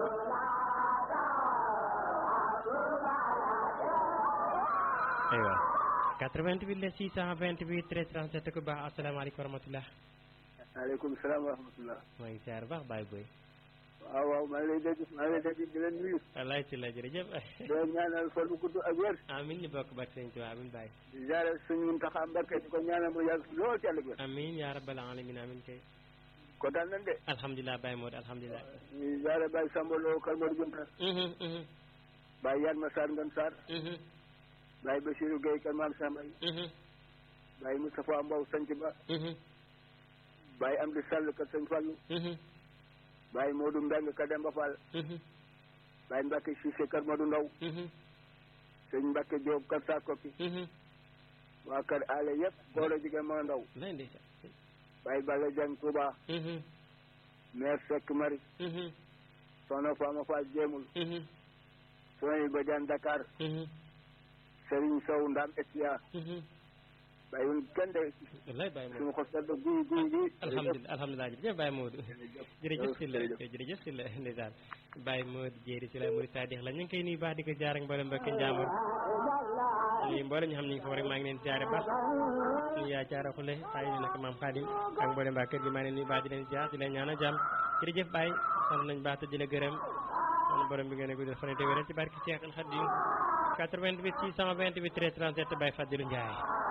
aywa 88 la 628 13 37 ku baax asalaamaaleykum wa rahmatulah. maaleykum salaam wa rahmatulah. maa ngi ziar baax Baye Boye. waaw waaw maa ngi lay dégg di leen nuyu. wallaay si la jërëjëf. di leen ñaanal fan bu gudd ak wér. amiin ñu bokk barke Sëñ Tuubaa amiin Baye. di jaare suñu Muntaxa Mbakke di ko ñaanal mu yàgg lool ci àll bi. amiin yaa rabbal alamin amiin kay. kontaan nañ de. alhamdulilah Baye Modou alhamdulilah. di jaare Baye Samba Lo Kër Modou Binta. Baye Yann Massar Ngane Sarr. Baye Bassirou Gueye Kër Maam Samba yi. Baye Moustapha Mbow Sanc Ba. Baye Amdi Sall Kër Sëñ Fallu. Baye Modou Mbeng Kër Demba Fall. Baye Mbacke Cissé Kër Modou Ndaw. Sëñ Mbacke Diop Kër Sakoki. waa kër ale yëpp góor a jigéen ma ndaw. Baye Balla Dieng Touba. maire Seck Mari. Soxna Fama Fall Jéemul. Soxna Ba Diagne Dakar. Serigne Sow Ndam Estia. bàyyiwul kenn de. wallaay Baye Modou suñu xos da guy. alhamdulilah alhamdulilah jërëjëf Baye Modou. jërëjëf si la jërëjëf si la ndeysaan Baye Modou jéeri si la Mouride Sadikh la ñu ngi koy nuyu baax di ko jaar ak mboolem mbokk Njaambur nuyu mboolem ñu xam ñu ngi fa rek maa ngi leen ziare baax ñu yaa jaara xule ay ñu nag maam Khadim ak mboolem mbaa kër gi maa ngi leen nuyu baax di leen ziar di leen ñaanal jàmm jërëjëf Baye sant nañ baax te di la gërëm kon borom bi ngeen a guddal fan te wéral ci barke Cheikh El Khadim 88 628 13 37 Baye Fadilou Ndiaye